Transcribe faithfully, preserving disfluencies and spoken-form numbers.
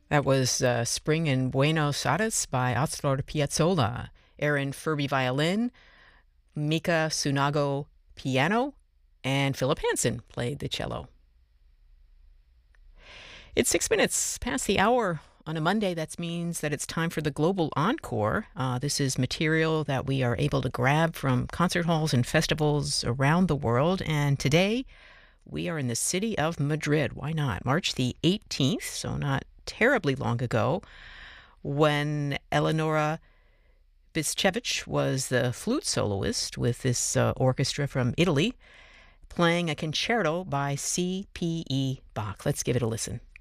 That was uh, Spring in Buenos Aires by Astor Piazzolla. Aaron Furby violin, Mika Sunago piano, and Philip Hansen played the cello. It's six minutes past the hour on a Monday. That means that it's time for the Global Encore. Uh, this is material that we are able to grab from concert halls and festivals around the world. And today we are in the city of Madrid. Why not? March the eighteenth, so not terribly long ago, when Eleonora Biszewicz was the flute soloist with this uh, orchestra from Italy, playing a concerto by C P E Bach. Let's give it a listen.